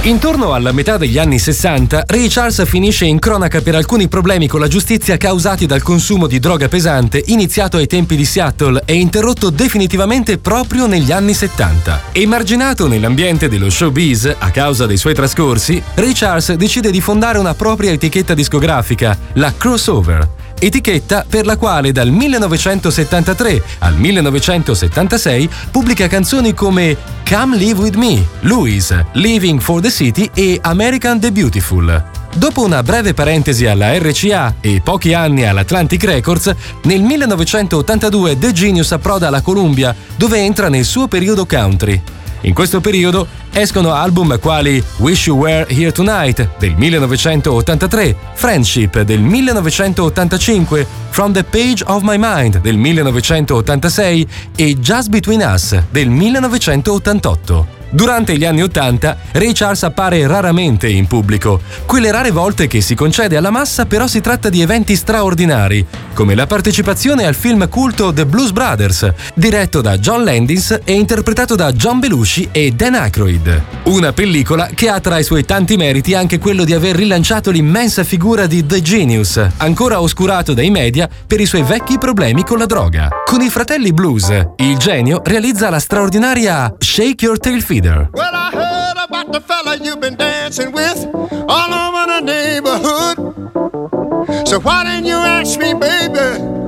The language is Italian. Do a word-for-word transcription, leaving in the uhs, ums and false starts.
Intorno alla metà degli anni sessanta, Ray Charles finisce in cronaca per alcuni problemi con la giustizia causati dal consumo di droga pesante iniziato ai tempi di Seattle e interrotto definitivamente proprio negli anni settanta. Emarginato nell'ambiente dello showbiz a causa dei suoi trascorsi, Ray Charles decide di fondare una propria etichetta discografica, la Crossover. Etichetta per la quale dal millenovecentosettantatré al millenovecentosettantasei pubblica canzoni come Come Live With Me, Louise, Living for the City e American the Beautiful. Dopo una breve parentesi alla R C A e pochi anni all'Atlantic Records, nel millenovecentottantadue The Genius approda alla Columbia, dove entra nel suo periodo country. In questo periodo escono album quali Wish You Were Here Tonight del millenovecentottantatré, Friendship del millenovecentottantacinque, From the Page of My Mind del millenovecentottantasei e Just Between Us del millenovecentottantotto. Durante gli anni Ottanta, Ray Charles appare raramente in pubblico. Quelle rare volte che si concede alla massa però si tratta di eventi straordinari, come la partecipazione al film culto The Blues Brothers, diretto da John Landis e interpretato da John Belushi e Dan Aykroyd. Una pellicola che ha tra i suoi tanti meriti anche quello di aver rilanciato l'immensa figura di The Genius, ancora oscurato dai media per i suoi vecchi problemi con la droga. Con i fratelli Blues, il genio realizza la straordinaria Shake Your Tail Feeder. Well, I heard about the fella you've been dancing with all over the neighborhood. So why didn't you ask me, baby?